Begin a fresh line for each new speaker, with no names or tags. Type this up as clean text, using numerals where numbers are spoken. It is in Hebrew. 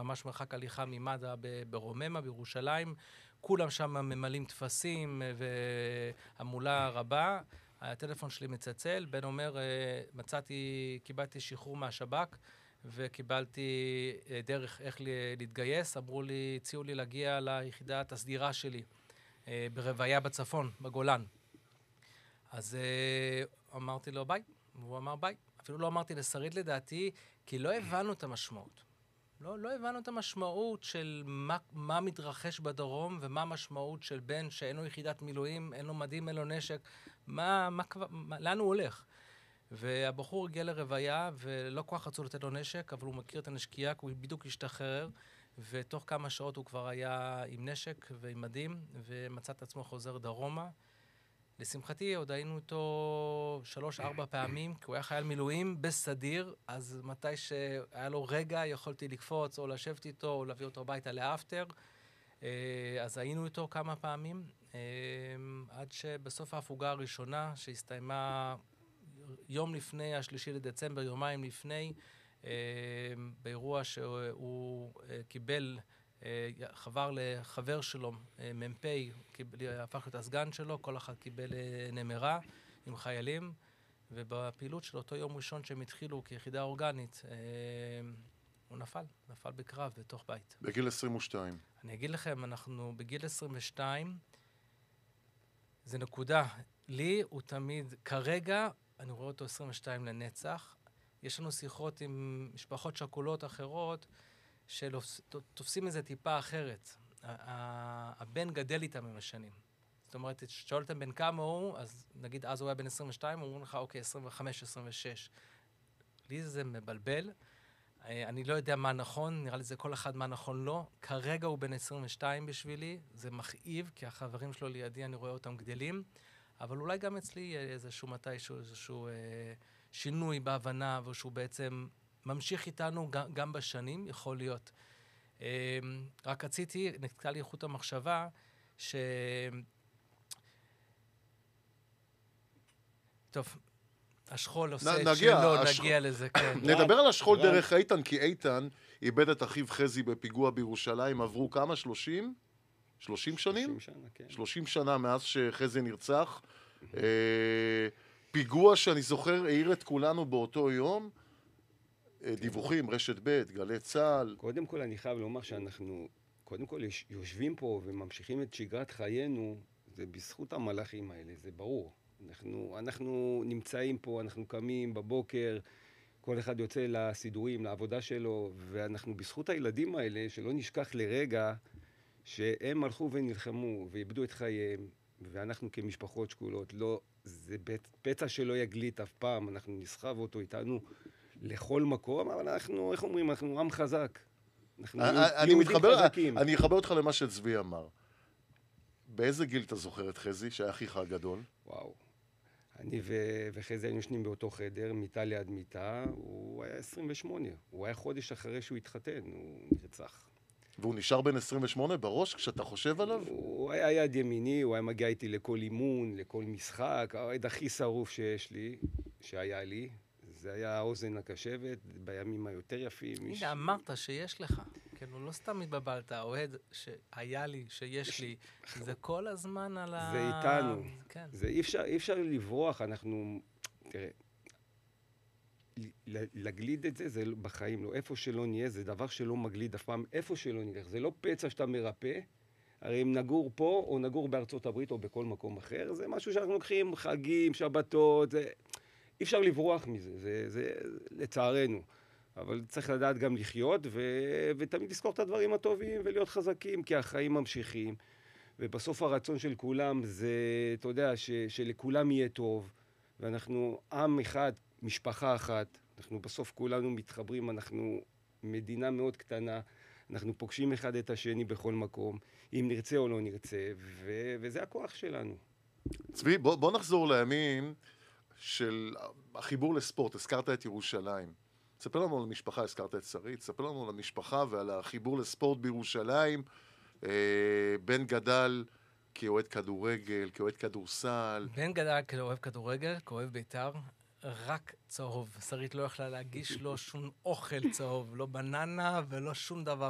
ממש מרחק הליכה ממד"א ברוממה, בירושלים. כולם שם ממלאים תפסים והמולה רבה. הטלפון שלי מצלצל, בן אומר, קיבלתי שחרור מהשב"כ, וקיבלתי דרך איך להתגייס. אמרו לי, הציעו לי להגיע ליחידת הסדירה שלי, ברוויה בצפון, בגולן. אז אמרתי לו ביי, והוא אמר ביי. אפילו לא אמרתי לשרית לדעתי, כי לא הבנו את המשמעות. לא הבנו את המשמעות של מה מתרחש בדרום, ומה המשמעות של בן שאין לו יחידת מילואים, אין לו מדים, אין לו נשק, לאן הוא הולך. והבחור הגיע לרוויה, ולא כל כך רצו לתת לו נשק, אבל הוא מכיר את הנשקייה, כי הוא בדיוק השתחרר, ותוך כמה שעות הוא כבר היה עם נשק ועם מדים, ומצא את עצמו חוזר דרומה. לשמחתי, עוד היינו איתו 3-4 פעמים, כי הוא היה חייל מילואים בסדיר, אז מתי שהיה לו רגע, יכולתי לקפוץ או לשבת איתו, או להביא אותו הביתה לאפטר. אז היינו איתו כמה פעמים, עד שבסוף ההפוגה הראשונה, שהסתיימה יום לפני, 3 לדצמבר, יומיים לפני, באירוע שהוא קיבל, חבר לחבר שלו, מ"פ, הפך להיות הסגן שלו, כל אחד קיבל נמרה עם חיילים, ובפעילות של אותו יום ראשון שהם התחילו כיחידה אורגנית, הוא נפל בקרב בתוך בית.
בגיל 22.
אני אגיד לכם, אנחנו בגיל 22, זה נקודה. לי הוא תמיד, כרגע, אני רואה אותו 22 לנצח. יש לנו שיחות עם משפחות שכולות אחרות, שתופסים איזה טיפה אחרת. הבן גדל איתם עם השנים. זאת אומרת, שואלתם בן כמה הוא, אז נגיד אז הוא היה בן 22, הוא אומר לך, אוקיי, 25, 26. לי זה מבלבל. אני לא יודע מה נכון, נראה לי זה כל אחד מה נכון לא. כרגע הוא בן 22 בשבילי, זה מכאיב, כי החברים שלו לידי, אני רואה אותם גדלים, אבל אולי גם אצלי איזשהו מתישהו, איזשהו שינוי בהבנה, ושהוא בעצם ממשיך איתנו גם בשנים, יכול להיות. רק רציתי, נקטע לי איכות המחשבה, טוב, השכול עושה שלא, נגיע לזה, כן.
נדבר על השכול דרך איתן, כי איתן איבד את אחיו חזי בפיגוע בירושלים, עברו כמה? 30? 30 שנים?
30 שנה, כן.
30 שנה מאז שחזי נרצח. פיגוע שאני זוכר, העיר את כולנו באותו יום, דיווחים, רשת ב', גלי צה"ל.
קודם כל אני חייב לומר שאנחנו, קודם כל יושבים פה וממשיכים את שגרת חיינו, זה בזכות המלאכים האלה, זה ברור. אנחנו נמצאים פה, אנחנו קמים בבוקר, כל אחד יוצא לסידורים, לעבודה שלו, ואנחנו בזכות הילדים האלה, שלא נשכח לרגע, שהם הלכו ונלחמו ואיבדו את חייהם, ואנחנו כמשפחות שקולות, לא, זה פצע שלא יגליט אף פעם, אנחנו נסחב אותו איתנו לכל מקום, אבל אנחנו, איך אומרים, אנחנו עם חזק.
אני אחבר אותך למה שצבי אמר. באיזה גיל אתה זוכר את חזי, שהיה אחיך הגדול?
וואו. אני וחזי היינו שנים באותו חדר, מיטה ליד מיטה, הוא היה 28. הוא היה חודש אחרי שהוא התחתן, הוא נרצח.
והוא נשאר בן 28 בראש כשאתה חושב עליו?
הוא היה יד ימיני, הוא היה מגיע איתי לכל אימון, לכל משחק, העד הכי שרוף שיש לי, שהיה לי. זה היה האוזן הקשבת, בימים היותר יפים.
הנה, אמרת שיש לך. כן, הוא לא סתם מתבלבלת, האוהד שהיה לי, שיש לי, זה כל הזמן על ה...
זה איתנו. כן. זה אי אפשר לברוח, אנחנו... תראה, לגליד את זה, זה בחיים לא. איפה שלא נהיה, זה דבר שלא מגליד אף פעם. איפה שלא נלך, זה לא פצע שאתה מרפא. הרי אם נגור פה, או נגור בארצות הברית, או בכל מקום אחר, זה משהו שאנחנו לוקחים חגים, שבתות, זה... אי אפשר לברוח מזה, זה לצערנו. אבל צריך לדעת גם לחיות, ותמיד לזכור את הדברים הטובים, ולהיות חזקים, כי החיים ממשיכים. ובסוף הרצון של כולם זה, אתה יודע, שלכולם יהיה טוב, ואנחנו עם אחד, משפחה אחת, אנחנו בסוף כולנו מתחברים, אנחנו מדינה מאוד קטנה, אנחנו פוגשים אחד את השני בכל מקום, אם נרצה או לא נרצה, וזה הכוח שלנו.
צבי, בוא נחזור לימים של החיבור לספורט. הזכרת את ירושלים. תספר לנו על המשפחה, הזכרת את שרית, תספר לנו על המשפחה ועל החיבור לספורט בירושלים. בן גדל כאוהד כדורגל, כאוהד כדורסל.
בן גדל כאוהב כדורגל, כאוהב בית"ר, רק צהוב. שרית לא יכלה להגיש לו שום אוכל צהוב, לא בננה ולא שום דבר